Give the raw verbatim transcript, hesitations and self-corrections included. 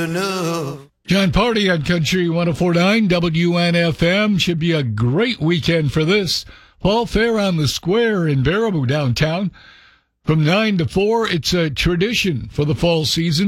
enough. John Party on Country one oh four point nine W N F M. Should be a great weekend for this. Fall Fair on the Square in Baraboo downtown. From nine to four, it's a tradition for the fall season.